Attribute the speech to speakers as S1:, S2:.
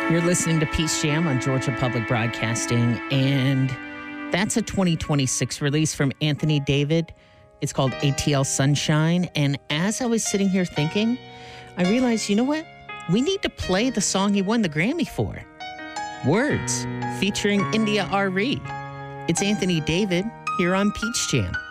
S1: You're listening to Peace Jam on Georgia Public Broadcasting, and that's a 2026 release from Anthony David. It's called ATL Sunshine, and as I was sitting here thinking, I realized, you know what? We need to play the song he won the Grammy for. Words, featuring India Arie. It's Anthony David here on Peach Jam.